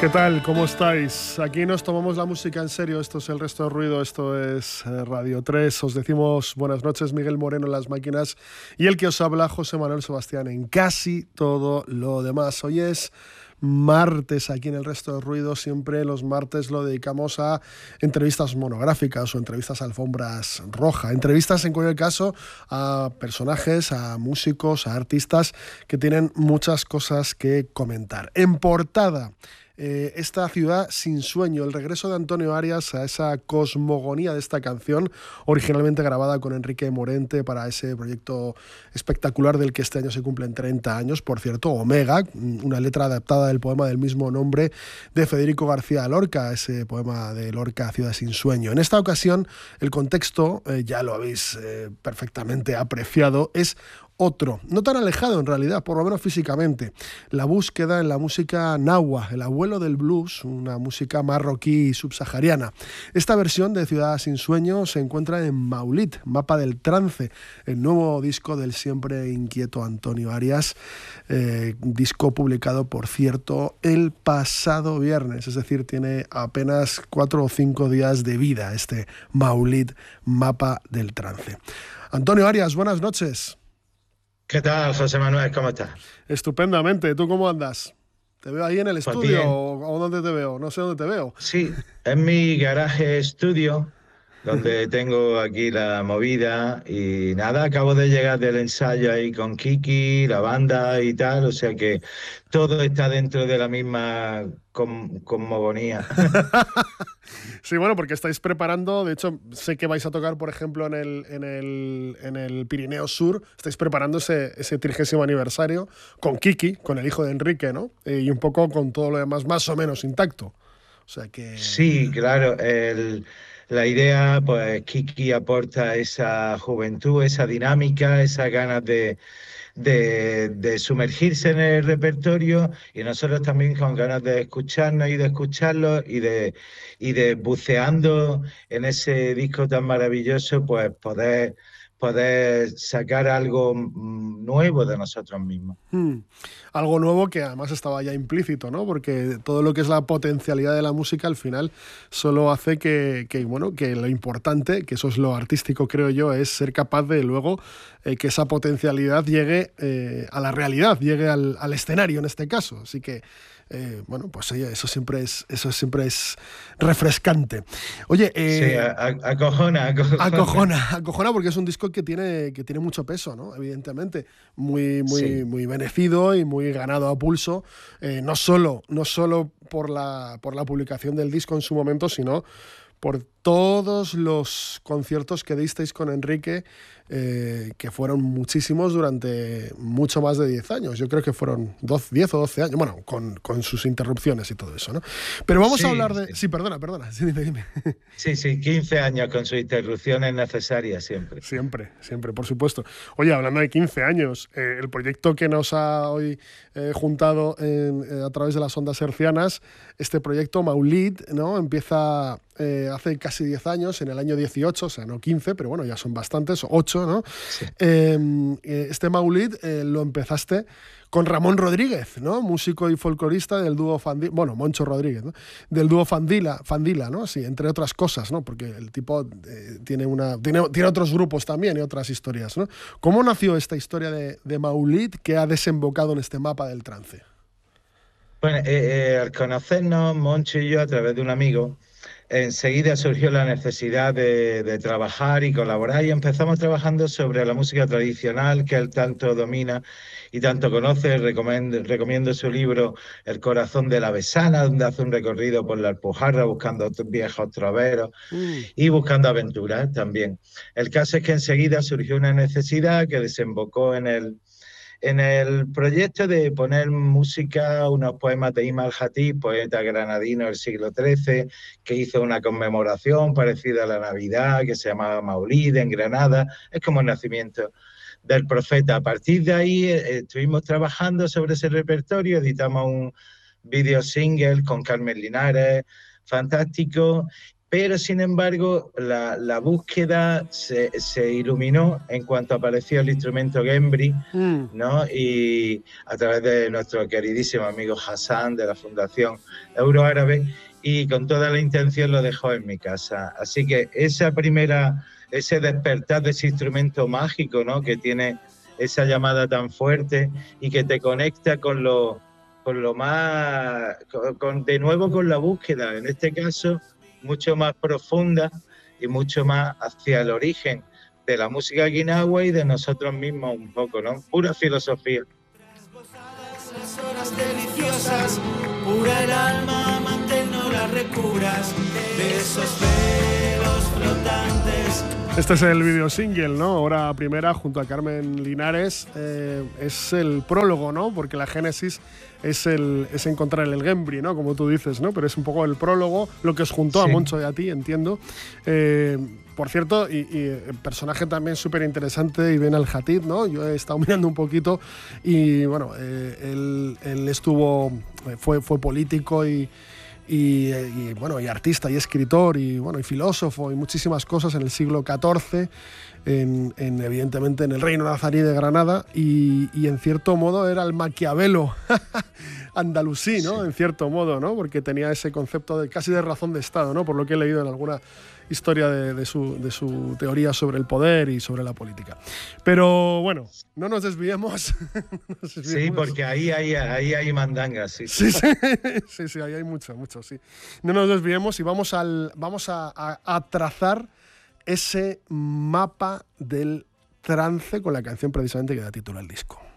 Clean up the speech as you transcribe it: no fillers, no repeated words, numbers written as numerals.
¿Qué tal? ¿Cómo estáis? Aquí nos tomamos la música en serio. Esto es El Resto de Ruido, esto es Radio 3. Os decimos buenas noches, Miguel Moreno en las máquinas y el que os habla, José Manuel Sebastián, en casi todo lo demás. Hoy es martes aquí en El Resto de Ruido. Siempre los martes lo dedicamos a entrevistas monográficas o entrevistas a alfombras roja. Entrevistas, en cualquier caso, a personajes, a músicos, a artistas que tienen muchas cosas que comentar. En portada, esta ciudad sin sueño, el regreso de Antonio Arias a esa cosmogonía de esta canción, originalmente grabada con Enrique Morente para ese proyecto espectacular del que este año se cumplen 30 años, por cierto, Omega, una letra adaptada del poema del mismo nombre de Federico García Lorca, ese poema de Lorca, Ciudad sin sueño. En esta ocasión, el contexto, ya lo habéis perfectamente apreciado, es otro, no tan alejado en realidad, por lo menos físicamente. La búsqueda en la música nahua, el abuelo del blues, una música marroquí subsahariana. Esta versión de Ciudad sin sueño se encuentra en Maulid, Mapa del Trance, el nuevo disco del siempre inquieto Antonio Arias, disco publicado, por cierto, el pasado viernes, es decir, tiene apenas 4 o 5 días de vida este Maulid, Mapa del Trance. Antonio Arias, buenas noches. ¿Qué tal, José Manuel? ¿Cómo estás? Estupendamente. ¿Tú cómo andas? ¿Te veo ahí en el estudio o dónde te veo? No sé dónde te veo. Sí, en mi garaje estudio, donde tengo aquí la movida y nada, acabo de llegar del ensayo ahí con Kiki, la banda y tal, o sea que todo está dentro de la misma cosmogonía. Sí, bueno, porque estáis preparando, de hecho, sé que vais a tocar, por ejemplo, en el Pirineo Sur, estáis preparando ese 30º aniversario con Kiki, con el hijo de Enrique, ¿no? Y un poco con todo lo demás más o menos intacto. O sea que... Sí, claro, la idea, pues Kiki aporta esa juventud, esa dinámica, esas ganas de sumergirse en el repertorio y nosotros también con ganas de escucharnos y de escucharlo y de buceando en ese disco tan maravilloso, pues poder sacar algo nuevo de nosotros mismos. Algo nuevo que además estaba ya implícito, ¿no? Porque todo lo que es la potencialidad de la música al final solo hace que lo importante, que eso es lo artístico, creo yo, es ser capaz de luego que esa potencialidad llegue a la realidad, llegue al escenario en este caso. Así que pues eso siempre es refrescante. Oye, sí, acojona porque es un disco que tiene mucho peso, ¿no? Evidentemente, muy sí. bendecido y muy ganado a pulso, no solo por la publicación del disco en su momento, sino por todos los conciertos que disteis con Enrique, que fueron muchísimos durante mucho más de 10 años. Yo creo que fueron 10 o 12 años, bueno, con sus interrupciones y todo eso, ¿no? Pero vamos a hablar de... Sí, perdona, sí, dime. Sí, 15 años con sus interrupciones necesarias siempre. Siempre, por supuesto. Oye, hablando de 15 años, el proyecto que nos ha hoy juntado a través de las ondas hercianas, este proyecto Maulid, ¿no? Empieza hace casi 10 años, en el año 18, o sea, no 15, pero bueno, ya son bastantes, 8, ¿no? Sí. Este Maulid lo empezaste con Ramón Rodríguez, ¿no? Músico y folclorista del dúo Fandila, bueno, Moncho Rodríguez, ¿no? Del dúo Fandila, ¿no? Sí, entre otras cosas, ¿no? Porque el tipo tiene otros grupos también y otras historias, ¿no? ¿Cómo nació esta historia de Maulid que ha desembocado en este Mapa del Trance? Bueno, al conocernos, Moncho y yo, a través de un amigo, enseguida surgió la necesidad de trabajar y colaborar y empezamos trabajando sobre la música tradicional que él tanto domina y tanto conoce. Recomiendo su libro El corazón de la Besana, donde hace un recorrido por la Alpujarra buscando viejos troveros y buscando aventuras también. El caso es que enseguida surgió una necesidad que desembocó en el proyecto de poner música, unos poemas de Imam Hatib, poeta granadino del siglo XIII, que hizo una conmemoración parecida a la Navidad, que se llamaba Maulid en Granada. Es como el nacimiento del profeta. A partir de ahí estuvimos trabajando sobre ese repertorio, editamos un video single con Carmen Linares, fantástico, pero sin embargo la búsqueda se iluminó en cuanto apareció el instrumento Gembri, ¿no? Y a través de nuestro queridísimo amigo Hassan de la Fundación Euroárabe, y con toda la intención lo dejó en mi casa. Así que ese despertar de ese instrumento mágico, ¿no? Que tiene esa llamada tan fuerte y que te conecta con lo más, de nuevo con la búsqueda, en este caso mucho más profunda y mucho más hacia el origen de la música guinagua y de nosotros mismos un poco, ¿no? Pura filosofía. Las horas deliciosas, pura el alma, mantén, no la recubras de esos velos flotantes. Este es el video single, ¿no? Hora primera, junto a Carmen Linares. Es el prólogo, ¿no? Porque la génesis es encontrar el Gembri, ¿no? Como tú dices, ¿no? Pero es un poco el prólogo, lo que os juntó a Moncho y a ti, entiendo. Por cierto, y personaje también súper interesante, Ibn al-Hatib, ¿no? Yo he estado mirando un poquito y, bueno, él fue político y bueno, y artista y escritor y bueno, y filósofo y muchísimas cosas en el siglo XIV, evidentemente en el Reino Nazarí de Granada, y en cierto modo era el Maquiavelo andalusí, ¿no? Sí. En cierto modo, ¿no? Porque tenía ese concepto casi de razón de Estado, ¿no? Por lo que he leído en alguna historia de su teoría sobre el poder y sobre la política. Pero bueno, no nos desviemos. Sí, porque ahí hay mandangas. Sí, ahí hay mucho, sí. No nos desviemos y vamos a trazar ese mapa del trance con la canción precisamente que da título al disco.